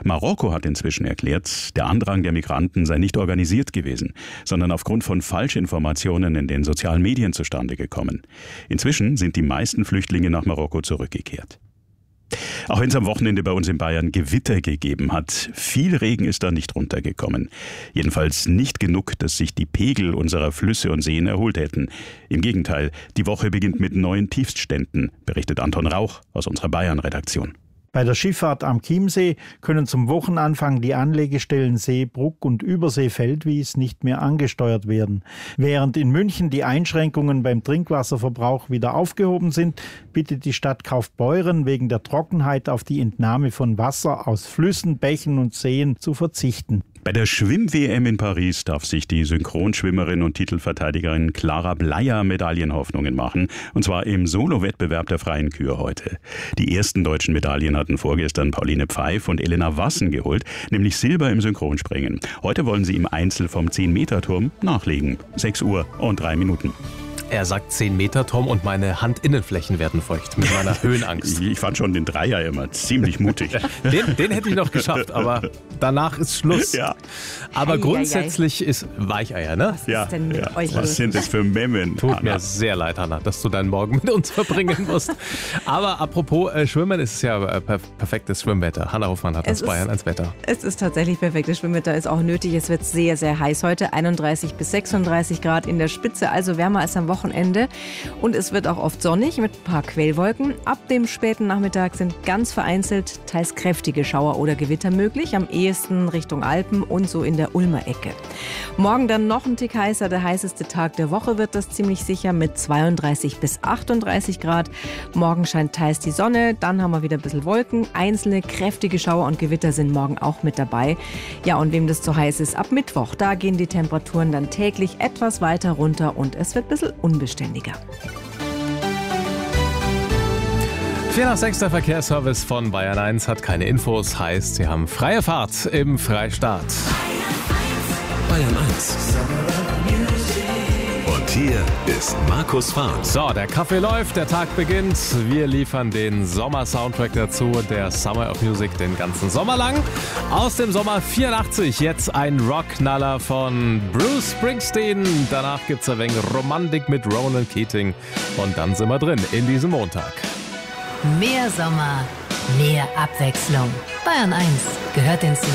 Marokko hat inzwischen erklärt, der Andrang der Migranten sei nicht organisiert gewesen, sondern aufgrund von Falschinformationen in den sozialen Medien zustande gekommen. Inzwischen sind die meisten Flüchtlinge nach Marokko zurückgekehrt. Auch wenn es am Wochenende bei uns in Bayern Gewitter gegeben hat, viel Regen ist da nicht runtergekommen. Jedenfalls nicht genug, dass sich die Pegel unserer Flüsse und Seen erholt hätten. Im Gegenteil, die Woche beginnt mit neuen Tiefstständen, berichtet Anton Rauch aus unserer Bayern-Redaktion. Bei der Schifffahrt am Chiemsee können zum Wochenanfang die Anlegestellen Seebruck und Übersee-Feldwies nicht mehr angesteuert werden. Während in München die Einschränkungen beim Trinkwasserverbrauch wieder aufgehoben sind, bittet die Stadt Kaufbeuren wegen der Trockenheit auf die Entnahme von Wasser aus Flüssen, Bächen und Seen zu verzichten. Bei der Schwimm-WM in Paris darf sich die Synchronschwimmerin und Titelverteidigerin Clara Bleier Medaillenhoffnungen machen. Und zwar im Solo-Wettbewerb der freien Kür heute. Die ersten deutschen Medaillen hatten vorgestern Pauline Pfeif und Elena Wassen geholt, nämlich Silber im Synchronspringen. Heute wollen sie im Einzel vom 10-Meter-Turm nachlegen. 6 Uhr und 3 Minuten. Er sagt 10-Meter-Turm und meine Handinnenflächen werden feucht mit meiner Höhenangst. Ich fand schon den Dreier immer ziemlich mutig. Den hätte ich noch geschafft, aber danach ist Schluss. Ja. Aber grundsätzlich ist Weicheier, ne? Ja. Was sind das für Memmen? Tut mir sehr leid, Hanna, dass du deinen Morgen mit uns verbringen musst. Aber apropos Schwimmen, ist es ja perfektes Schwimmwetter. Hanna Hofmann hat aus Bayern ans Wetter. Es ist tatsächlich perfektes Schwimmwetter, ist auch nötig. Es wird sehr, sehr heiß heute, 31 bis 36 Grad in der Spitze, also wärmer als am Wochenende. Und es wird auch oft sonnig mit ein paar Quellwolken. Ab dem späten Nachmittag sind ganz vereinzelt teils kräftige Schauer oder Gewitter möglich, am ehesten Richtung Alpen und so in der Ulmer Ecke. Morgen dann noch ein Tick heißer, der heißeste Tag der Woche wird das ziemlich sicher mit 32 bis 38 Grad. Morgen scheint teils die Sonne, dann haben wir wieder ein bisschen Wolken. Einzelne kräftige Schauer und Gewitter sind morgen auch mit dabei. Ja, und wem das zu heiß ist, ab Mittwoch, da gehen die Temperaturen dann täglich etwas weiter runter und es wird ein bisschen unbeständiger. 4:06 der Verkehrsservice von Bayern 1 hat keine Infos, heißt, sie haben freie Fahrt im Freistaat. Bayern 1. Und hier ist Markus Fahn. So, der Kaffee läuft, der Tag beginnt. Wir liefern den Sommer-Soundtrack dazu, der Summer of Music den ganzen Sommer lang. Aus dem Sommer 84 jetzt ein Rockknaller von Bruce Springsteen. Danach gibt's ein wenig Romantik mit Ronan Keating. Und dann sind wir drin in diesem Montag. Mehr Sommer, mehr Abwechslung. Bayern 1 gehört ins